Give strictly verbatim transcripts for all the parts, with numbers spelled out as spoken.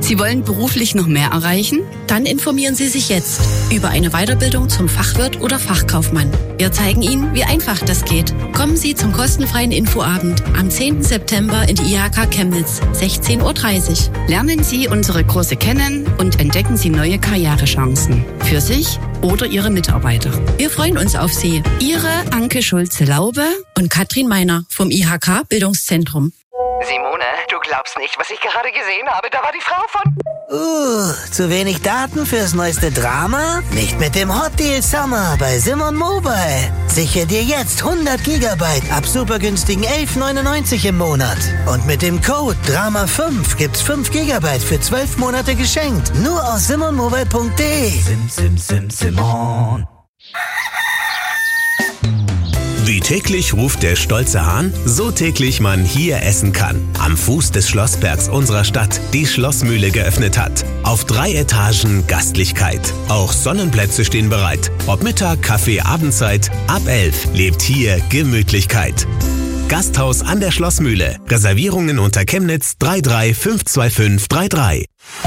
Sie wollen beruflich noch mehr erreichen? Dann informieren Sie sich jetzt über eine Weiterbildung zum Fachwirt oder Fachkaufmann. Wir zeigen Ihnen, wie einfach das geht. Kommen Sie zum kostenfreien Infoabend am zehnten September in die I H K Chemnitz, sechzehn Uhr dreißig. Lernen Sie unsere Kurse kennen und entdecken Sie neue Karrierechancen für sich oder Ihre Mitarbeiter. Wir freuen uns auf Sie. Ihre Anke Schulze-Laube und Katrin Meiner vom I H K Bildungszentrum. Simone, du glaubst nicht, was ich gerade gesehen habe. Da war die Frau von... Uh, zu wenig Daten fürs neueste Drama? Nicht mit dem Hot Deal Summer bei Simon Mobile. Sichere dir jetzt hundert Gigabyte ab super günstigen elf neunundneunzig im Monat. Und mit dem Code Drama fünf gibt's fünf Gigabyte für zwölf Monate geschenkt. Nur auf simonmobile punkt de. Sim, sim, sim, Simon. Wie täglich ruft der stolze Hahn, so täglich man hier essen kann. Am Fuß des Schlossbergs unserer Stadt die Schlossmühle geöffnet hat. Auf drei Etagen Gastlichkeit. Auch Sonnenplätze stehen bereit. Ob Mittag, Kaffee, Abendzeit, ab elf lebt hier Gemütlichkeit. Gasthaus an der Schlossmühle. Reservierungen unter Chemnitz drei drei fünf zwei fünf drei drei.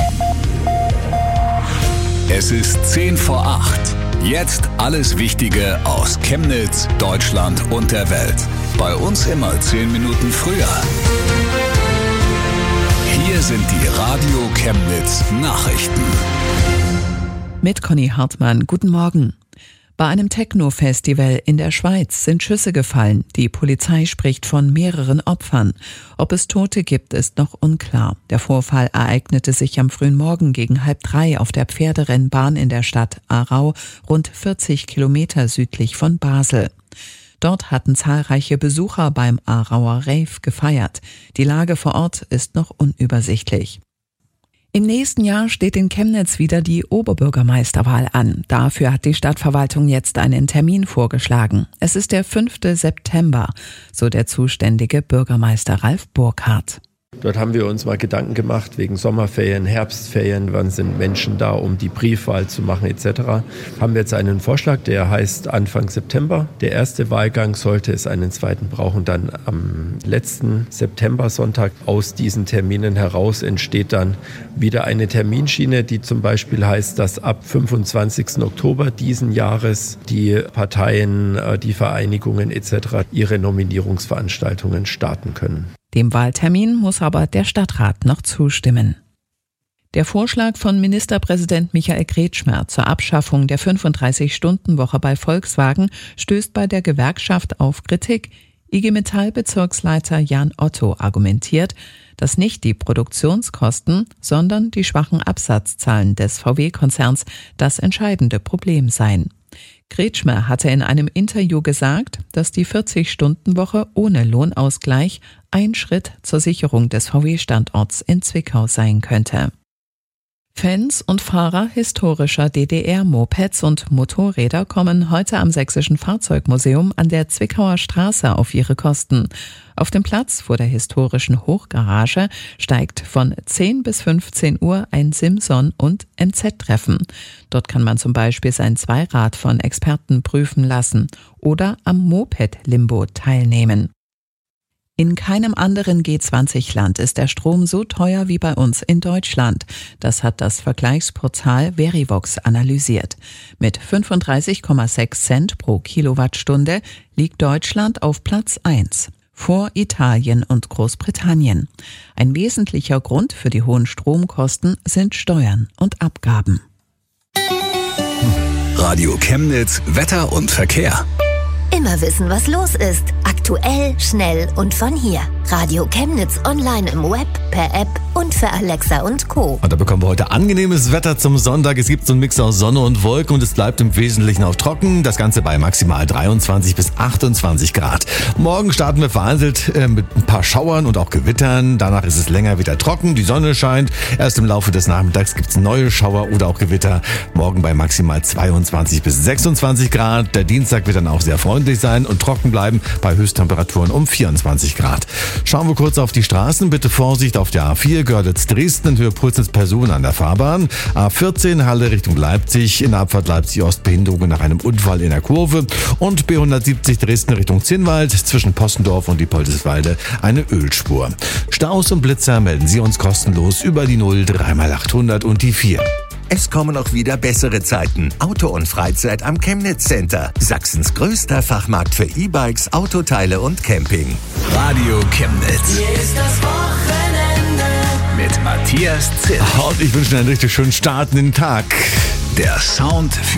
Es ist zehn vor acht. Jetzt alles Wichtige aus Chemnitz, Deutschland und der Welt. Bei uns immer zehn Minuten früher. Hier sind die Radio Chemnitz Nachrichten. Mit Conny Hartmann, guten Morgen. Bei einem Techno-Festival in der Schweiz sind Schüsse gefallen. Die Polizei spricht von mehreren Opfern. Ob es Tote gibt, ist noch unklar. Der Vorfall ereignete sich am frühen Morgen gegen halb drei auf der Pferderennbahn in der Stadt Aarau, rund vierzig Kilometer südlich von Basel. Dort hatten zahlreiche Besucher beim Aarauer Rave gefeiert. Die Lage vor Ort ist noch unübersichtlich. Im nächsten Jahr steht in Chemnitz wieder die Oberbürgermeisterwahl an. Dafür hat die Stadtverwaltung jetzt einen Termin vorgeschlagen. Es ist der fünfte September, so der zuständige Bürgermeister Ralf Burkhardt. Dort haben wir uns mal Gedanken gemacht wegen Sommerferien, Herbstferien, wann sind Menschen da, um die Briefwahl zu machen et cetera. Haben wir jetzt einen Vorschlag, der heißt Anfang September. Der erste Wahlgang, sollte es einen zweiten brauchen, dann am letzten September-Sonntag. Aus diesen Terminen heraus entsteht dann wieder eine Terminschiene, die zum Beispiel heißt, dass ab fünfundzwanzigsten Oktober diesen Jahres die Parteien, die Vereinigungen et cetera ihre Nominierungsveranstaltungen starten können. Dem Wahltermin muss aber der Stadtrat noch zustimmen. Der Vorschlag von Ministerpräsident Michael Kretschmer zur Abschaffung der fünfunddreißig-Stunden-Woche bei Volkswagen stößt bei der Gewerkschaft auf Kritik. I G Metall-Bezirksleiter Jan Otto argumentiert, dass nicht die Produktionskosten, sondern die schwachen Absatzzahlen des V W-Konzerns das entscheidende Problem seien. Kretschmer hatte in einem Interview gesagt, dass die vierzig-Stunden-Woche ohne Lohnausgleich ein Schritt zur Sicherung des V W-Standorts in Zwickau sein könnte. Fans und Fahrer historischer D D R-Mopeds und Motorräder kommen heute am Sächsischen Fahrzeugmuseum an der Zwickauer Straße auf ihre Kosten. Auf dem Platz vor der historischen Hochgarage steigt von zehn bis fünfzehn Uhr ein Simson- und M Z-Treffen. Dort kann man zum Beispiel sein Zweirad von Experten prüfen lassen oder am Moped-Limbo teilnehmen. In keinem anderen G zwanzig Land ist der Strom so teuer wie bei uns in Deutschland. Das hat das Vergleichsportal Verivox analysiert. Mit fünfunddreißig Komma sechs Cent pro Kilowattstunde liegt Deutschland auf Platz eins. Vor Italien und Großbritannien. Ein wesentlicher Grund für die hohen Stromkosten sind Steuern und Abgaben. Radio Chemnitz, Wetter und Verkehr. Immer wissen, was los ist. Aktuell, schnell und von hier. Radio Chemnitz online im Web, per App und für Alexa und Co. Und da bekommen wir heute angenehmes Wetter zum Sonntag. Es gibt so einen Mix aus Sonne und Wolken und es bleibt im Wesentlichen auch trocken. Das Ganze bei maximal dreiundzwanzig bis achtundzwanzig Grad. Morgen starten wir vereinzelt äh, mit ein paar Schauern und auch Gewittern. Danach ist es länger wieder trocken. Die Sonne scheint. Erst im Laufe des Nachmittags gibt es neue Schauer oder auch Gewitter. Morgen bei maximal zweiundzwanzig bis sechsundzwanzig Grad. Der Dienstag wird dann auch sehr freundlich sein und trocken bleiben bei Höchsttemperaturen um vierundzwanzig Grad. Schauen wir kurz auf die Straßen. Bitte Vorsicht auf der A vier Görlitz-Dresden in Höhe Pulsnitz-Person an der Fahrbahn. A vierzehn Halle Richtung Leipzig, in der Abfahrt Leipzig-Ost Behinderungen nach einem Unfall in der Kurve. Und B hundertsiebzig Dresden Richtung Zinnwald zwischen Postendorf und Diepoldeswalde eine Ölspur. Staus und Blitzer melden Sie uns kostenlos über die null drei mal achthundert und die vier. Es kommen auch wieder bessere Zeiten. Auto und Freizeit am Chemnitz Center. Sachsens größter Fachmarkt für E-Bikes, Autoteile und Camping. Radio Chemnitz. Hier ist das Wochenende. Mit Matthias Zill. Und ich wünsche Ihnen einen richtig schönen Start in den Tag. Der Sound für